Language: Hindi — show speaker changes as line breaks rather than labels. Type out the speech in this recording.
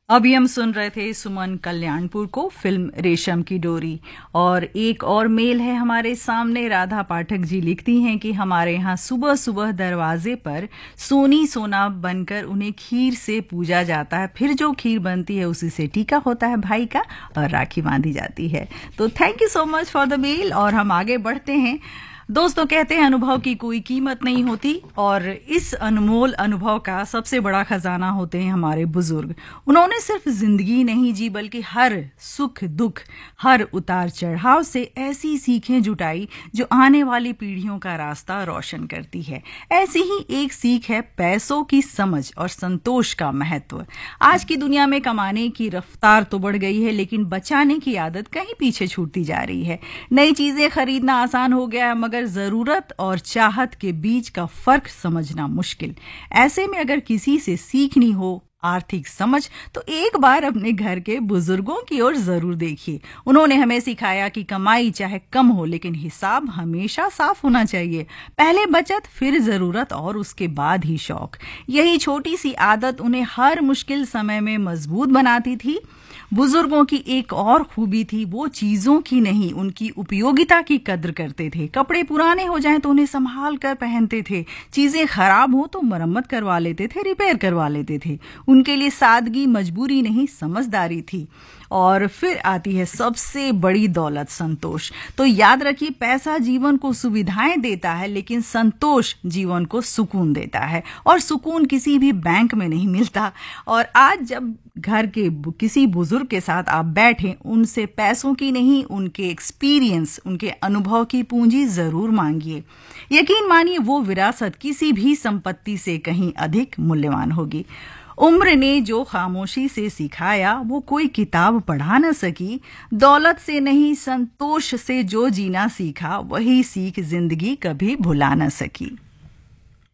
अभी हम सुन रहे थे सुमन कल्याणपुर को फिल्म रेशम की डोरी। और एक और मेल है हमारे सामने। राधा पाठक जी लिखती हैं कि हमारे यहाँ सुबह सुबह दरवाजे पर सोनी सोना बनकर उन्हें खीर से पूजा जाता है, फिर जो खीर बनती है उसी से टीका होता है भाई का और राखी बांधी जाती है। तो thank you so much for the mail और हम आगे बढ़ते हैं। दोस्तों कहते हैं अनुभव की कोई कीमत नहीं होती और इस अनमोल अनुभव का सबसे बड़ा खजाना होते हैं हमारे बुजुर्ग। उन्होंने सिर्फ जिंदगी नहीं जी बल्कि हर सुख दुख, हर उतार चढ़ाव से ऐसी सीखें जुटाई जो आने वाली पीढ़ियों का रास्ता रोशन करती है। ऐसी ही एक सीख है पैसों की समझ और संतोष का महत्व। आज की दुनिया में कमाने की रफ्तार तो बढ़ गई है, लेकिन बचाने की आदत कहीं पीछे छूटती जा रही है। नई चीजें खरीदना आसान हो गया है, मगर जरूरत और चाहत के बीच का फर्क समझना मुश्किल। ऐसे में अगर किसी से सीखनी हो आर्थिक समझ तो एक बार अपने घर के बुजुर्गों की ओर जरूर देखिए। उन्होंने हमें सिखाया कि कमाई चाहे कम हो लेकिन हिसाब हमेशा साफ होना चाहिए। पहले बचत, फिर जरूरत और उसके बाद ही शौक। यही छोटी सी आदत उन्हें हर मुश्किल समय में मजबूत बनाती थी। बुजुर्गों की एक और खूबी थी, वो चीजों की नहीं उनकी उपयोगिता की कद्र करते थे। कपड़े पुराने हो जाएं तो उन्हें संभाल कर पहनते थे, चीजें खराब हो तो मरम्मत करवा लेते थे, रिपेयर करवा लेते थे। उनके लिए सादगी मजबूरी नहीं समझदारी थी। और फिर आती है सबसे बड़ी दौलत, संतोष। तो याद रखिए, पैसा जीवन को सुविधाएं देता है लेकिन संतोष जीवन को सुकून देता है, और सुकून किसी भी बैंक में नहीं मिलता। और आज जब घर के किसी बुजुर्ग के साथ आप बैठें, उनसे पैसों की नहीं उनके एक्सपीरियंस, उनके अनुभव की पूंजी जरूर मांगिए। यकीन मानिए वो विरासत किसी भी संपत्ति से कहीं अधिक मूल्यवान होगी। उम्र ने जो खामोशी से सिखाया वो कोई किताब पढ़ा न सकी। दौलत से नहीं संतोष से जो जीना सीखा वही सीख जिंदगी कभी भुला न सकी।